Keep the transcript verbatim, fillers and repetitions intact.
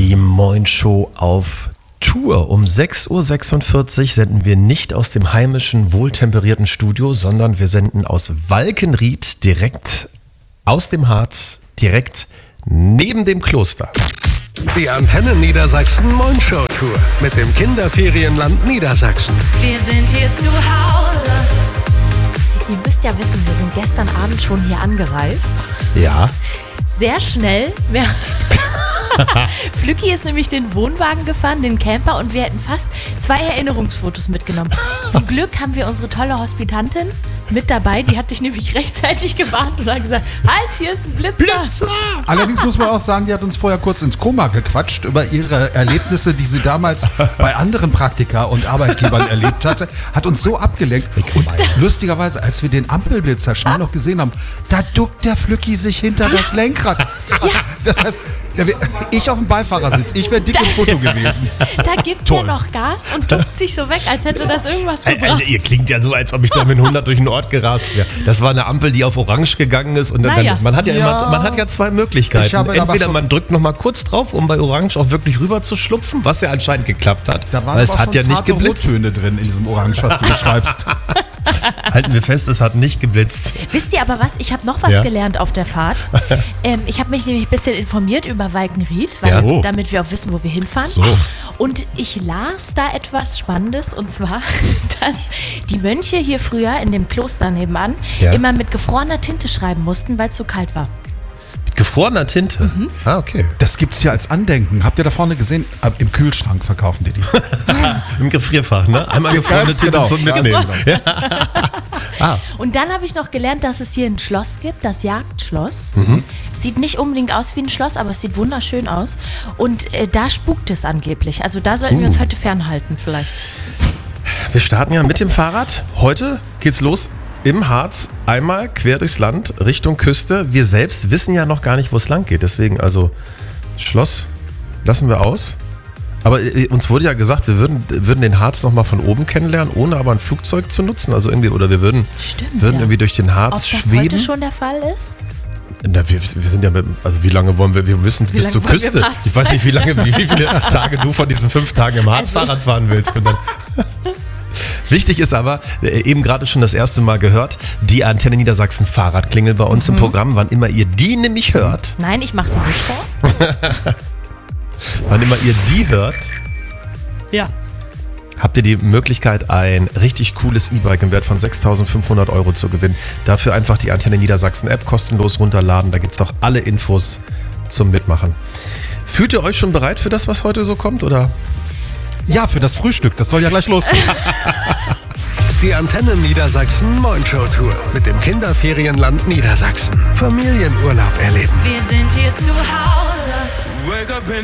Die Moin Show auf Tour. Um sechs Uhr sechsundvierzig senden wir nicht aus dem heimischen, wohltemperierten Studio, sondern wir senden aus Walkenried direkt aus dem Harz, direkt neben dem Kloster. Die Antenne Niedersachsen Moin Show Tour mit dem Kinderferienland Niedersachsen. Wir sind hier zu Hause. Ihr müsst ja wissen, wir sind gestern Abend schon hier angereist. Ja. Sehr schnell. Wir Flücki ist nämlich den Wohnwagen gefahren, den Camper, und wir hätten fast zwei Erinnerungsfotos mitgenommen. Zum Glück haben wir unsere tolle Hospitantin mit dabei, die hat dich nämlich rechtzeitig gewarnt und hat gesagt, halt, hier ist ein Blitzer. Blitzer! Allerdings muss man auch sagen, die hat uns vorher kurz ins Koma gequatscht über ihre Erlebnisse, die sie damals bei anderen Praktika und Arbeitgebern erlebt hatte. Hat uns so abgelenkt. Und lustigerweise, als wir den Ampelblitzer schnell noch gesehen haben, da duckt der Flücki sich hinter das Lenkrad. Ja. Das heißt, ich auf dem Beifahrersitz, ich wäre dick im Foto gewesen. Da gibt Toll. er noch Gas und duckt sich so weg, als hätte das irgendwas gebracht. Also ihr klingt ja so, als ob ich da mit hundert durch den Ort gerast wäre. Das war eine Ampel, die auf Orange gegangen ist. Und dann, Naja. man, hat ja Ja. immer, man hat ja zwei Möglichkeiten. Ich habe aber Entweder schon- man drückt noch mal kurz drauf, um bei Orange auch wirklich rüber zu schlupfen, was ja anscheinend geklappt hat. Da waren weil es aber hat schon ja nicht zarte geblitzt. Rottöne drin in diesem Orange, was du beschreibst. Halten wir fest, es hat nicht geblitzt. Wisst ihr aber was? Ich habe noch was Ja. gelernt auf der Fahrt. ähm, ich habe mich nämlich ein bisschen informiert über Walkenried, weil, Ja. Oh. damit wir auch wissen, wo wir hinfahren. So. Und ich las da etwas Spannendes, und zwar, dass die Mönche hier früher in dem Kloster nebenan Ja. immer mit gefrorener Tinte schreiben mussten, weil es so kalt war. Mit gefrorener Tinte? Mhm. Ah, okay. Das gibt's ja als Andenken. Habt ihr da vorne gesehen? Ah, Im Kühlschrank verkaufen die die. Im Gefrierfach, ne? Einmal gefrorene Ganz Tinte genau, zum ganz Mitnehmen. genau. Ah, Und dann habe ich noch gelernt, dass es hier ein Schloss gibt, das Jagdschloss. Mhm. Sieht nicht unbedingt aus wie ein Schloss, aber es sieht wunderschön aus. Und äh, da spukt es angeblich. Also da sollten wir uns Uh. heute fernhalten vielleicht. wir starten ja mit dem Fahrrad. Heute geht's los im Harz, einmal quer durchs Land, Richtung Küste. Wir selbst wissen ja noch gar nicht, wo es lang geht. Deswegen also Schloss lassen wir aus. Aber äh, uns wurde ja gesagt, wir würden, würden den Harz noch mal von oben kennenlernen, ohne aber ein Flugzeug zu nutzen. Also irgendwie, oder wir würden, Stimmt, würden ja. irgendwie durch den Ob Harz das schweben. heute schon der Fall ist? Na, wir, wir sind ja mit, also wie lange wollen wir, wir müssen bis lange zur wollen wir Küste. im Harz Ich weiß nicht, wie lange, wie, wie viele Tage du von diesen fünf Tagen im Harz Also. Fahrrad fahren willst. Und dann Wichtig ist aber, äh, eben gerade schon das erste Mal gehört, die Antenne Niedersachsen Fahrradklingel bei uns im Programm. Wann immer ihr die nämlich hört, Nein, ich mache sie nicht vor. wann immer ihr die hört, Ja. habt ihr die Möglichkeit, ein richtig cooles E-Bike im Wert von sechstausendfünfhundert Euro zu gewinnen. Dafür einfach die Antenne Niedersachsen App kostenlos runterladen. Da gibt es auch alle Infos zum Mitmachen. Fühlt ihr euch schon bereit für das, was heute so kommt, oder? Ja, für das Frühstück. Das soll ja gleich losgehen. Die Antenne Niedersachsen Moin Show Tour mit dem Kinderferienland Niedersachsen. Familienurlaub erleben. Wir sind hier zu Hause.